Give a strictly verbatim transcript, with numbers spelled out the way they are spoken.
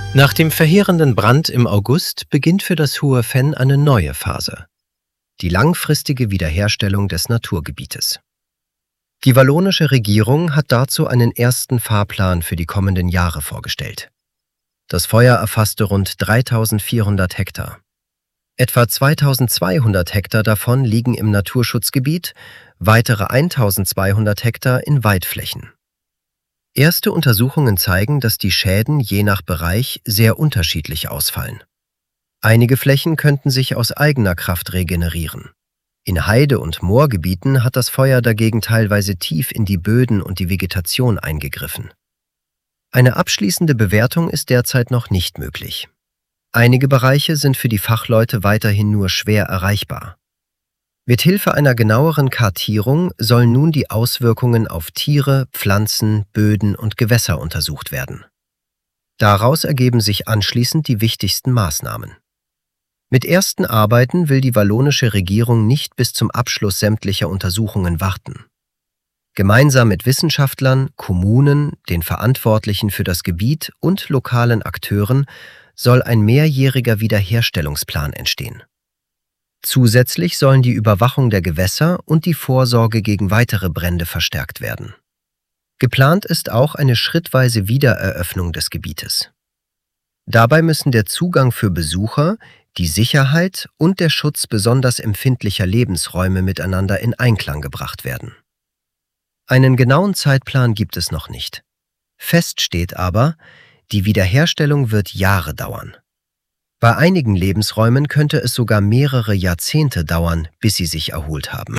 Nach dem verheerenden Brand im August beginnt für das Hua Phen eine neue Phase: die langfristige Wiederherstellung des Naturgebietes. Die wallonische Regierung hat dazu einen ersten Fahrplan für die kommenden Jahre vorgestellt. Das Feuer erfasste rund dreitausendvierhundert Hektar. Etwa zweitausendzweihundert Hektar davon liegen im Naturschutzgebiet, weitere eintausendzweihundert Hektar in Waldflächen. Erste Untersuchungen zeigen, dass die Schäden je nach Bereich sehr unterschiedlich ausfallen. Einige Flächen könnten sich aus eigener Kraft regenerieren. In Heide- und Moorgebieten hat das Feuer dagegen teilweise tief in die Böden und die Vegetation eingegriffen. Eine abschließende Bewertung ist derzeit noch nicht möglich. Einige Bereiche sind für die Fachleute weiterhin nur schwer erreichbar. Mit Hilfe einer genaueren Kartierung sollen nun die Auswirkungen auf Tiere, Pflanzen, Böden und Gewässer untersucht werden. Daraus ergeben sich anschließend die wichtigsten Maßnahmen. Mit ersten Arbeiten will die wallonische Regierung nicht bis zum Abschluss sämtlicher Untersuchungen warten. Gemeinsam mit Wissenschaftlern, Kommunen, den Verantwortlichen für das Gebiet und lokalen Akteuren soll ein mehrjähriger Wiederherstellungsplan entstehen. Zusätzlich sollen die Überwachung der Gewässer und die Vorsorge gegen weitere Brände verstärkt werden. Geplant ist auch eine schrittweise Wiedereröffnung des Gebietes. Dabei müssen der Zugang für Besucher, die Sicherheit und der Schutz besonders empfindlicher Lebensräume miteinander in Einklang gebracht werden. Einen genauen Zeitplan gibt es noch nicht. Fest steht aber, die Wiederherstellung wird Jahre dauern. Bei einigen Lebensräumen könnte es sogar mehrere Jahrzehnte dauern, bis sie sich erholt haben.